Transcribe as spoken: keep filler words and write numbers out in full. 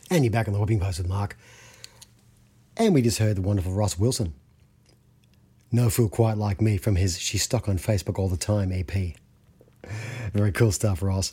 And you're back on the Whipping Post with Mark. And we just heard the wonderful Ross Wilson. No Fool Quite Like Me from his She's Stuck on Facebook All the Time E P. Very cool stuff, Ross.